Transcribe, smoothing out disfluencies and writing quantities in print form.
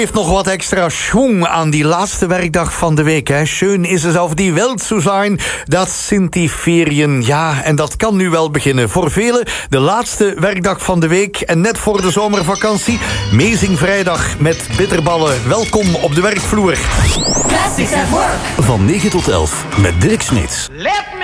Heeft nog wat extra schwung aan die laatste werkdag van de week. Hè. Schön is es auf die Welt zu sein. Dat sind die Ferien. Ja, en dat kan nu wel beginnen. Voor velen de laatste werkdag van de week. En net voor de zomervakantie. Amazing vrijdag met bitterballen. Welkom op de werkvloer. Classics at Work. Van 9 tot 11 met Dirk Smits.